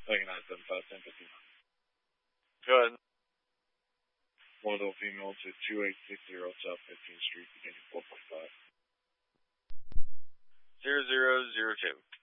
2975 Go ahead. One adult female to 2860 South 15th Street, beginning 4.5. 0002.